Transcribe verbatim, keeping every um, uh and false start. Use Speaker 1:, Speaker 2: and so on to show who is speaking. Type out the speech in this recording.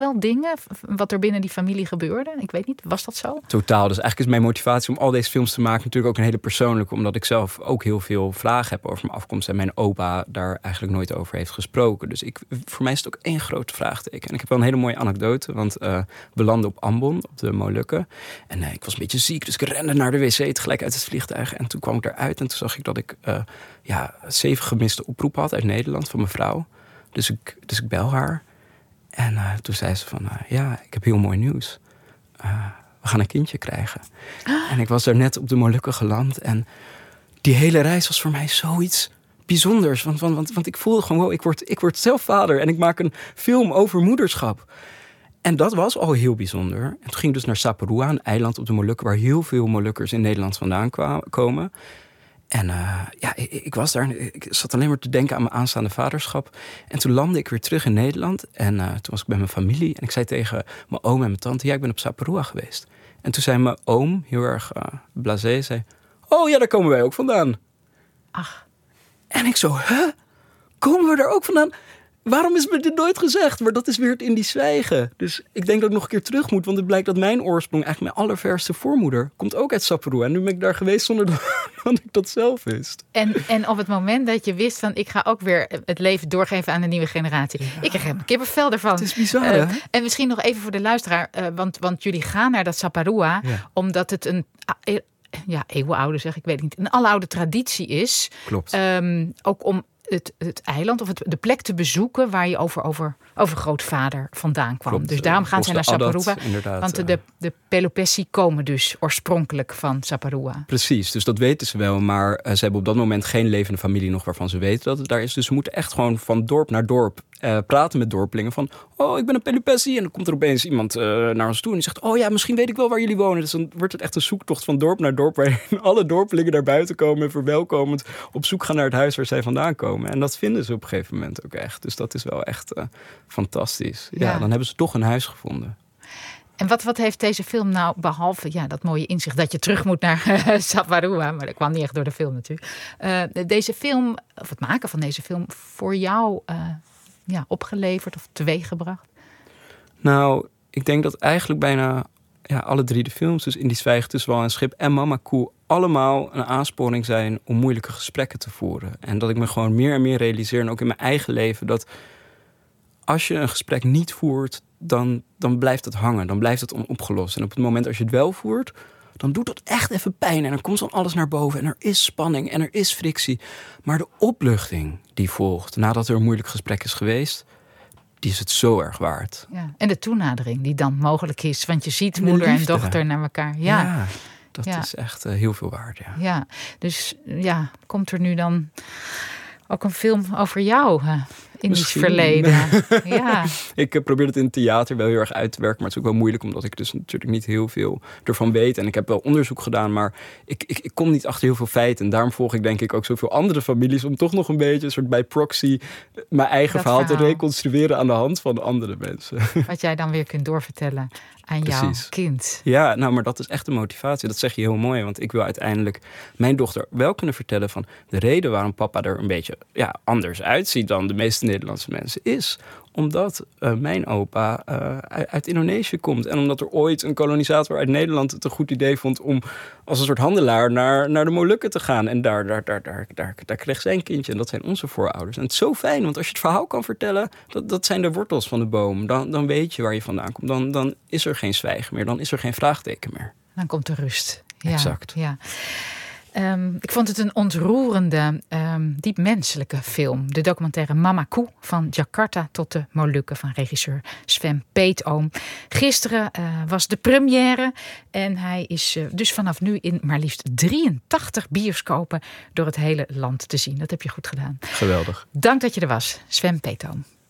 Speaker 1: wel dingen wat er binnen die familie gebeurde? Ik weet niet, was dat zo?
Speaker 2: Totaal. Dus eigenlijk is mijn motivatie om al deze films te maken natuurlijk ook een hele persoonlijke, omdat ik zelf ook heel veel vragen heb over mijn afkomst en mijn opa daar eigenlijk nooit over heeft gesproken. Dus ik, voor mij is het ook één groot vraagteken. En ik heb wel een hele mooie anekdote, want uh, we landden op Ambon, op de Molukken. En uh, ik was een beetje ziek, dus ik rende naar de wc tegelijk uit het vliegtuig. En toen kwam ik eruit en toen zag ik dat ik uh, ja, zeven gemiste oproepen had uit Nederland van mijn vrouw. Dus ik, dus ik bel haar. En uh, toen zei ze van, uh, ja, ik heb heel mooi nieuws. Uh, we gaan een kindje krijgen. Ah. En ik was daar net op de Molukken geland. En die hele reis was voor mij zoiets bijzonders. Want, want, want, want ik voelde gewoon, wow, ik word, ik word zelf vader. En ik maak een film over moederschap. En dat was al heel bijzonder. En toen ging ik dus naar Saparua, een eiland op de Molukken, waar heel veel Molukkers in Nederland vandaan kwamen, komen. En uh, ja, ik, ik was daar. Ik zat alleen maar te denken aan mijn aanstaande vaderschap. En toen landde ik weer terug in Nederland. En uh, toen was ik bij mijn familie. En ik zei tegen mijn oom en mijn tante, ja, ik ben op Saparua geweest. En toen zei mijn oom, heel erg uh, blasé, zei, oh ja, daar komen wij ook vandaan.
Speaker 1: Ach.
Speaker 2: En ik zo, huh? Komen we daar ook vandaan? Waarom is me dit nooit gezegd? Maar dat is weer het in die zwijgen. Dus ik denk dat ik nog een keer terug moet. Want het blijkt dat mijn oorsprong, eigenlijk mijn allerverste voormoeder, komt ook uit Saparua. En nu ben ik daar geweest zonder dat, dat ik dat zelf wist.
Speaker 1: En, en op het moment dat je wist van, ik ga ook weer het leven doorgeven aan de nieuwe generatie. Ja. Ik krijg helemaal kippenvel ervan.
Speaker 2: Het is bizar, hè? Uh,
Speaker 1: en misschien nog even voor de luisteraar. Uh, want, want jullie gaan naar dat Saparua. Ja. Omdat het een... Uh, ja, eeuwenoude zeg ik, weet het niet. Een aloude traditie is.
Speaker 2: Klopt.
Speaker 1: Um, ook om Het, het eiland of het, de plek te bezoeken waar je over, over, over grootvader vandaan kwam.
Speaker 2: Klopt,
Speaker 1: dus daarom gaan ze naar Saparua.
Speaker 2: Adat,
Speaker 1: want de, de Pelopessi komen dus oorspronkelijk van Saparua.
Speaker 2: Precies, dus dat weten ze wel. Maar uh, ze hebben op dat moment geen levende familie nog waarvan ze weten dat het daar is. Dus ze moeten echt gewoon van dorp naar dorp uh, praten met dorpelingen. Van, oh, ik ben een Pelopessi. En dan komt er opeens iemand uh, naar ons toe en die zegt, oh ja, misschien weet ik wel waar jullie wonen. Dus dan wordt het echt een zoektocht van dorp naar dorp, waarin alle dorpelingen naar buiten komen en verwelkomend op zoek gaan naar het huis waar zij vandaan komen. En dat vinden ze op een gegeven moment ook echt. Dus dat is wel echt uh, fantastisch. Ja, ja, dan hebben ze toch een huis gevonden.
Speaker 1: En wat, wat heeft deze film nou, behalve ja, dat mooie inzicht dat je terug moet naar uh, Saparua, maar dat kwam niet echt door de film natuurlijk. Uh, deze film, of het maken van deze film, voor jou uh, ja, opgeleverd of teweeggebracht?
Speaker 2: Nou, ik denk dat eigenlijk bijna ja, alle drie de films, dus In die zwijgen tussen wal en schip en Mama Koe, allemaal een aansporing zijn om moeilijke gesprekken te voeren. En dat ik me gewoon meer en meer realiseer, en ook in mijn eigen leven, dat als je een gesprek niet voert, dan, dan blijft het hangen. Dan blijft het onopgelost. En op het moment als je het wel voert, dan doet dat echt even pijn. En dan komt dan alles naar boven. En er is spanning en er is frictie. Maar de opluchting die volgt nadat er een moeilijk gesprek is geweest, die is het zo erg waard.
Speaker 1: Ja. En de toenadering die dan mogelijk is. Want je ziet moeder en dochter naar elkaar. Ja,
Speaker 2: ja dat ja. is echt uh, heel veel waard. Ja.
Speaker 1: ja, dus ja, komt er nu dan ook een film over jou uh, in
Speaker 2: Misschien.
Speaker 1: het verleden? Ja.
Speaker 2: Ik uh, probeer het in het theater wel heel erg uit te werken, maar het is ook wel moeilijk, omdat ik dus natuurlijk niet heel veel ervan weet. En ik heb wel onderzoek gedaan, maar ik, ik, ik kom niet achter heel veel feiten. En daarom volg ik denk ik ook zoveel andere families, om toch nog een beetje een soort bij proxy mijn eigen verhaal, verhaal te reconstrueren aan de hand van andere mensen.
Speaker 1: Wat jij dan weer kunt doorvertellen aan
Speaker 2: Precies.
Speaker 1: jouw kind.
Speaker 2: Ja, nou, maar dat is echt de motivatie. Dat zeg je heel mooi, want ik wil uiteindelijk mijn dochter wel kunnen vertellen van de reden waarom papa er een beetje ja, anders uitziet dan de meeste Nederlandse mensen is omdat uh, mijn opa uh, uit Indonesië komt. En omdat er ooit een kolonisator uit Nederland het een goed idee vond om als een soort handelaar naar, naar de Molukken te gaan. En daar, daar, daar, daar, daar, daar kreeg zijn kindje. En dat zijn onze voorouders. En het is zo fijn, want als je het verhaal kan vertellen, dat, dat zijn de wortels van de boom. Dan, dan weet je waar je vandaan komt. Dan, dan is er geen zwijgen meer. Dan is er geen vraagteken meer.
Speaker 1: Dan komt de rust. Ja,
Speaker 2: exact.
Speaker 1: Ja. Um, ik vond het een ontroerende, um, diep menselijke film. De documentaire Mama Koe, van Jakarta tot de Molukken, van regisseur Sven Peetoom. Gisteren uh, was de première en hij is uh, dus vanaf nu in maar liefst drieëntachtig bioscopen door het hele land te zien. Dat heb je goed gedaan.
Speaker 2: Geweldig.
Speaker 1: Dank dat je er was, Sven Peetoom.